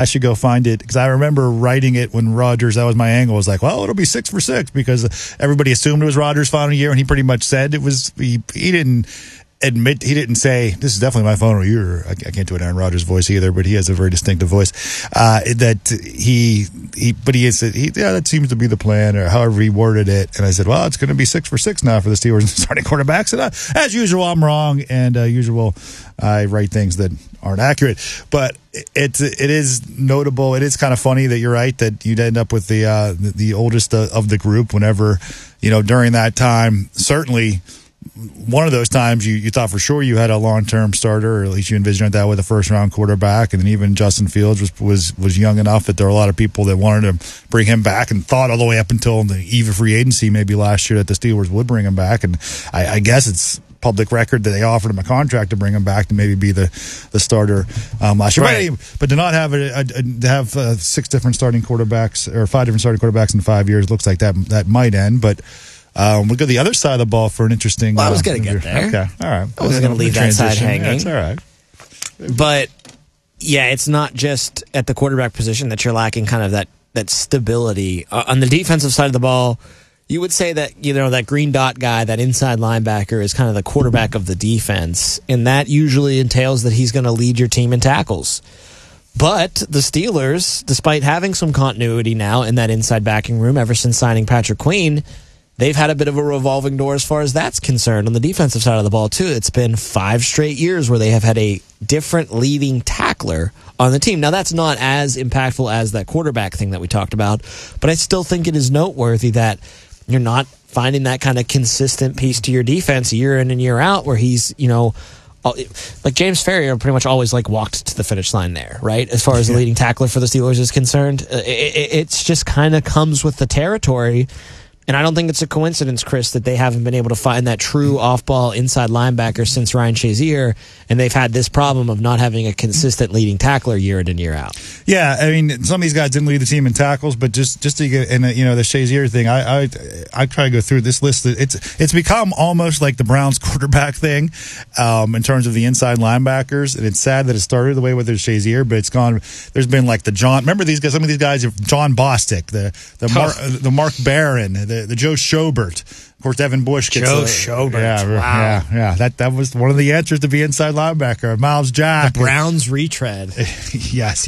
I should go find it because I remember writing it when Rodgers. That was my angle. Was like, well, it'll be 6 for 6 because everybody assumed it was Rodgers' final year, and he pretty much said it was. He didn't admit, he didn't say this is definitely my final year. I can't do an Aaron Rodgers voice either, but he has a very distinctive voice. That that seems to be the plan, or however he worded it. And I said, well, it's going to be 6 for 6 now for the Steelers starting quarterbacks. And as usual, I'm wrong, and usual, I write things that aren't accurate. But it is notable. It is kind of funny that you're right that you'd end up with the oldest of the group. Whenever during that time, certainly. One of those times you thought for sure you had a long-term starter, or at least you envisioned that with a first-round quarterback, and then even Justin Fields was young enough that there were a lot of people that wanted to bring him back and thought all the way up until the eve of free agency maybe last year that the Steelers would bring him back, and I guess it's public record that they offered him a contract to bring him back to maybe be the starter last year. Right. But to not have to have 6 different starting quarterbacks or 5 different starting quarterbacks in 5 years looks like that might end, but we'll go the other side of the ball for an interesting. Well, I was going to get there. Okay, all right. I wasn't going to leave that side hanging. Yeah, it's all right. But yeah, it's not just at the quarterback position that you're lacking kind of that stability. On the defensive side of the ball, you would say that that green dot guy, that inside linebacker, is kind of the quarterback of the defense, and that usually entails that he's going to lead your team in tackles. But the Steelers, despite having some continuity now in that inside backing room ever since signing Patrick Queen, they've had a bit of a revolving door as far as that's concerned on the defensive side of the ball, too. It's been 5 straight years where they have had a different leading tackler on the team. Now, that's not as impactful as that quarterback thing that we talked about, but I still think it is noteworthy that you're not finding that kind of consistent piece to your defense year in and year out where he's, like James Ferrier pretty much always walked to the finish line there, right? As far as the leading tackler for the Steelers is concerned, it's just kind of comes with the territory. And I don't think it's a coincidence, Chris, that they haven't been able to find that true off-ball inside linebacker since Ryan Shazier, and they've had this problem of not having a consistent leading tackler year in and year out. Yeah, I mean, some of these guys didn't lead the team in tackles, but just to get in, the Shazier thing, I try to go through this list. It's become almost like the Browns quarterback thing in terms of the inside linebackers, and it's sad that it started the way with Shazier, but it's gone. There's been like the John. Remember these guys? Some of these guys, John Bostic, the Mark Barron, the Joe Schobert. Of course, Devin Bush gets Joe Schobert. Wow. Yeah. That was one of the answers to be inside linebacker. Miles Jack. The Browns retread. Yes.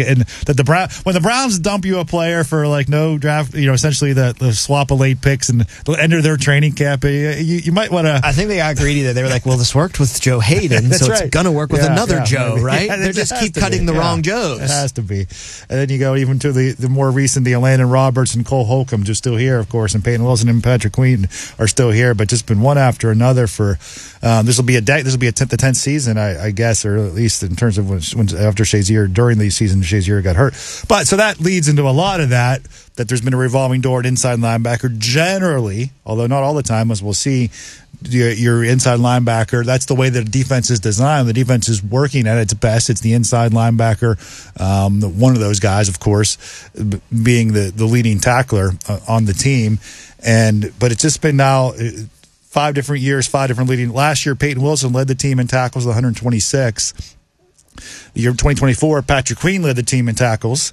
When the Browns dump you a player for no draft, essentially the swap of late picks and the end of their training camp, you might want to. I think they got greedy that they were like, well, this worked with Joe Hayden, so it's going to work with another Joe, maybe. Right? They just keep cutting the wrong Joes. It has to be. And then you go even to the more recent, the Landon Roberts and Cole Holcomb, just still here, of course, and Peyton Wilson and Patrick Queen are still here, but just been one after another for this will be the 10th season, I guess, or at least in terms of when after Shazier, during the season Shazier got hurt. But so that leads into a lot of that there's been a revolving door at inside linebacker generally, although not all the time, as we'll see. Your inside linebacker, that's the way that the defense is designed. The defense is working at its best. It's the inside linebacker, one of those guys, of course, being the leading tackler on the team. But it's just been now 5 different years, 5 different leading. Last year, Peyton Wilson led the team in tackles with 126. The year 2024, Patrick Queen led the team in tackles.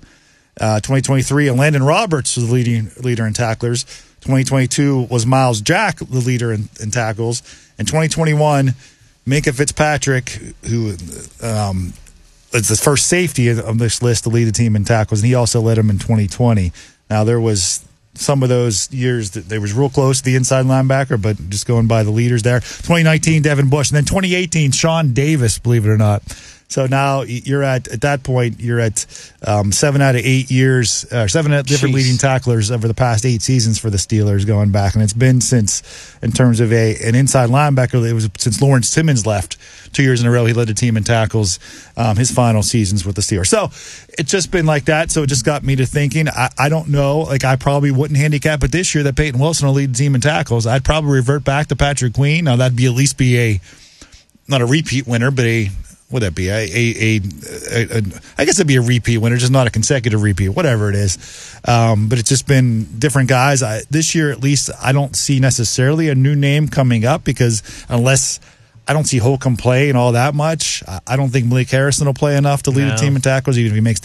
2023, Landon Roberts was the leader in tacklers. 2022 was Miles Jack, the leader in tackles. And 2021, Minkah Fitzpatrick, who is the first safety of this list to lead the team in tackles, and he also led them in 2020. Now, there was some of those years that they was real close to the inside linebacker, but just going by the leaders there. 2019, Devin Bush, and then 2018, Sean Davis, believe it or not. So now you're at that point, you're at 7 out of 8 years, 7 different leading tacklers over the past 8 seasons for the Steelers going back. And it's been since, in terms of an inside linebacker, it was since Lawrence Simmons left 2 years in a row. He led the team in tackles his final seasons with the Steelers. So it's just been like that. So it just got me to thinking, I don't know, I probably wouldn't handicap it this year that Peyton Wilson will lead the team in tackles. I'd probably revert back to Patrick Queen. Now that'd be at least not a repeat winner, but would that be I guess it'd be a repeat winner, just not a consecutive repeat, whatever it is. But it's just been different guys. This year, at least, I don't see necessarily a new name coming up because unless I don't see Holcomb play and all that much, I don't think Malik Harrison will play enough to lead the team in tackles, even if he makes